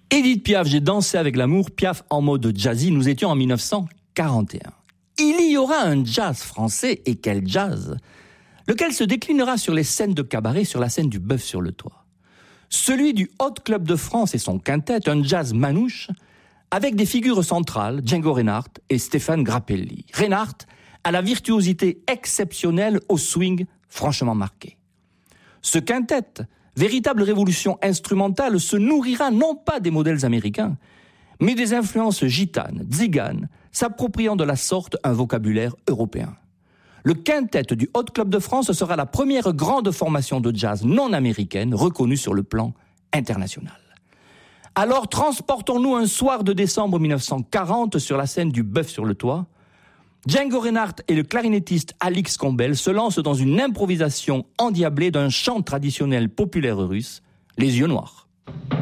Édith Piaf, j'ai dansé avec l'amour, Piaf en mode jazzy, nous étions en 1941. Il y aura un jazz français, et quel jazz, lequel se déclinera sur les scènes de cabaret, sur la scène du Bœuf sur le Toit. Celui du Hot Club de France et son quintet, un jazz manouche, avec des figures centrales, Django Reinhardt et Stéphane Grappelli. Reinhardt a la virtuosité exceptionnelle au swing franchement marqué. Ce quintet, véritable révolution instrumentale, se nourrira non pas des modèles américains, mais des influences gitanes, tziganes, s'appropriant de la sorte un vocabulaire européen. Le quintet du Hot Club de France sera la première grande formation de jazz non américaine reconnue sur le plan international. Alors transportons-nous un soir de décembre 1940 sur la scène du Bœuf sur le Toit. Django Reinhardt et le clarinettiste Alix Combel se lancent dans une improvisation endiablée d'un chant traditionnel populaire russe, les yeux noirs.